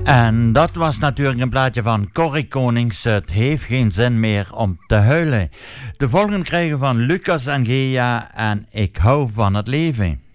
En dat was natuurlijk een plaatje van Corrie Konings. Het heeft geen zin meer om te huilen. De volgende krijgen van Lucas en Gea en Ik hou van het leven.